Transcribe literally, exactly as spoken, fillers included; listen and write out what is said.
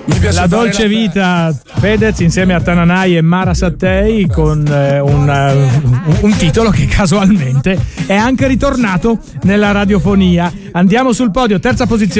La dolce vita, Fedez insieme a Tananai e Mara Sattei con eh, un, uh, un titolo che casualmente è anche ritornato nella radiofonia. Andiamo sul podio, terza posizione.